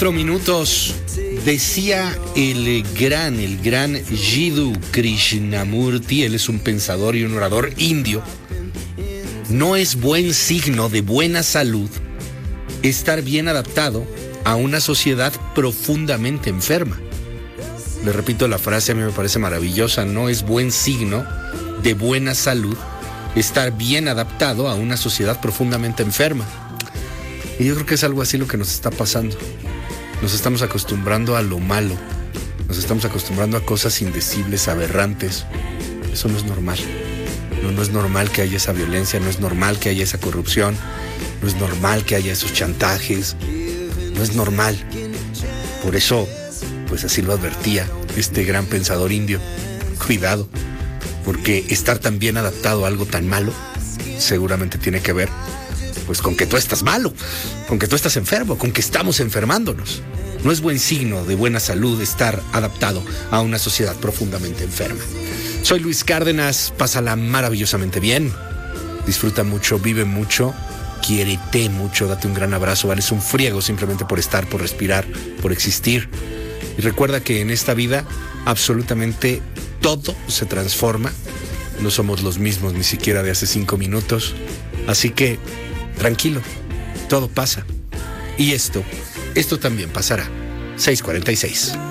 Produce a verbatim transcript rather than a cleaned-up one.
cuatro minutos. Decía el gran, el gran Jiddu Krishnamurti, él es un pensador y un orador indio: no es buen signo de buena salud estar bien adaptado a una sociedad profundamente enferma. Le repito la frase, a mí me parece maravillosa: no es buen signo de buena salud estar bien adaptado a una sociedad profundamente enferma. Y yo creo que es algo así lo que nos está pasando. Nos estamos acostumbrando a lo malo, nos estamos acostumbrando a cosas indecibles, aberrantes. Eso no es normal. No, no es normal que haya esa violencia, no es normal que haya esa corrupción, no es normal que haya esos chantajes, no es normal. Por eso, pues así lo advertía este gran pensador indio: cuidado, porque estar tan bien adaptado a algo tan malo seguramente tiene que ver pues con que tú estás malo, con que tú estás enfermo, con que estamos enfermándonos. No es buen signo de buena salud estar adaptado a una sociedad profundamente enferma. Soy Luis Cárdenas, pásala maravillosamente bien, disfruta mucho, vive mucho, quiérete mucho, date un gran abrazo, vales un friego simplemente por estar, por respirar, por existir. Y recuerda que en esta vida absolutamente todo se transforma, no somos los mismos ni siquiera de hace cinco minutos, así que tranquilo, todo pasa. Y esto, esto también pasará. seis cuarenta y seis.